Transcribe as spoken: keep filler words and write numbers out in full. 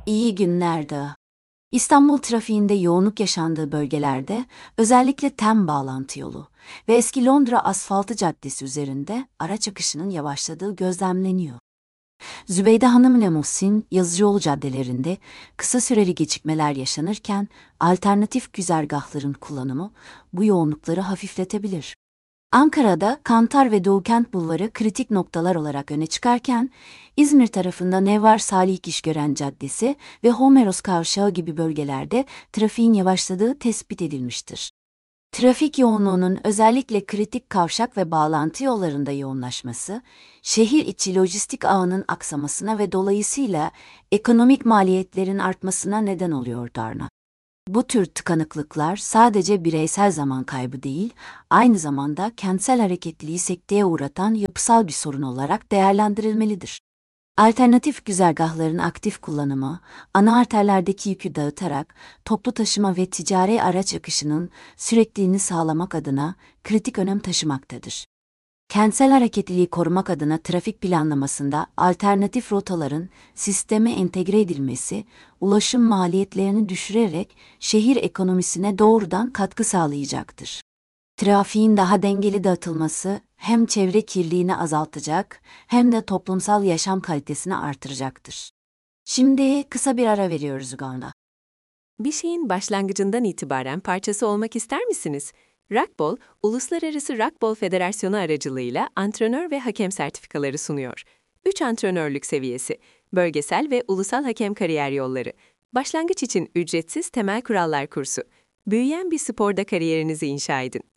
İyi günler Dağı. İstanbul trafiğinde yoğunluk yaşandığı bölgelerde özellikle Tem bağlantı yolu ve eski Londra asfaltı caddesi üzerinde araç akışının yavaşladığı gözlemleniyor. Zübeyde Hanım ile Muhsin Yazıcıoğlu caddelerinde kısa süreli gecikmeler yaşanırken alternatif güzergahların kullanımı bu yoğunlukları hafifletebilir. Ankara'da Kantar ve Doğukent Bulvarı kritik noktalar olarak öne çıkarken, İzmir tarafında Nevvar Salih İşgören Caddesi ve Homeros Kavşağı gibi bölgelerde trafiğin yavaşladığı tespit edilmiştir. Trafik yoğunluğunun özellikle kritik kavşak ve bağlantı yollarında yoğunlaşması, şehir içi lojistik ağının aksamasına ve dolayısıyla ekonomik maliyetlerin artmasına neden oluyor Darna. Bu tür tıkanıklıklar sadece bireysel zaman kaybı değil, aynı zamanda kentsel hareketliliği sekteye uğratan yapısal bir sorun olarak değerlendirilmelidir. Alternatif güzergahların aktif kullanımı, ana arterlerdeki yükü dağıtarak toplu taşıma ve ticari araç akışının sürekliliğini sağlamak adına kritik önem taşımaktadır. Kentsel hareketliliği korumak adına trafik planlamasında alternatif rotaların sisteme entegre edilmesi, ulaşım maliyetlerini düşürerek şehir ekonomisine doğrudan katkı sağlayacaktır. Trafiğin daha dengeli dağıtılması hem çevre kirliliğini azaltacak hem de toplumsal yaşam kalitesini artıracaktır. Şimdi kısa bir ara veriyoruz Uganda. Bir şeyin başlangıcından itibaren parçası olmak ister misiniz? Rugby, Uluslararası Rugby Federasyonu aracılığıyla antrenör ve hakem sertifikaları sunuyor. üç antrenörlük seviyesi, bölgesel ve ulusal hakem kariyer yolları, başlangıç için ücretsiz temel kurallar kursu. Büyüyen bir sporda kariyerinizi inşa edin.